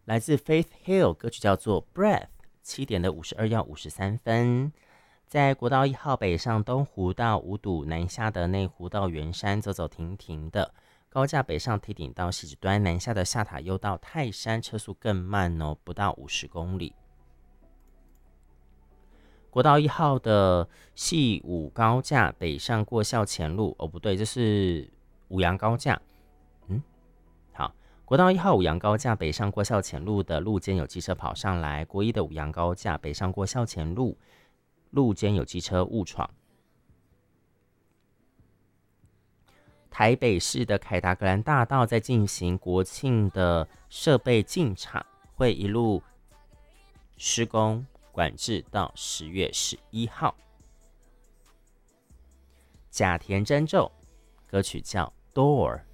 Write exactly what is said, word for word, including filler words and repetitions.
来自 Faith Hill， 歌曲叫做 Breath， 七点的五十二要五十三分。在国道一号北上东湖到五堵，南下的内湖到圆山走走停停的，高架北上梯顶到汐止端，南下的下塔悠到泰山车速更慢哦，不到五十公里。国道一号的汐五高架北上过校前路，哦不对，这是五杨高架。嗯，好，国道一号五杨高架北上过校前路的路肩有机车跑上来，国一的五杨高架北上过校前路。路肩有机车误闯。台北市的凯达格兰大道在进行国庆的设备进场，会一路施工管制到十月十一号。甲田真宙歌曲叫 Door。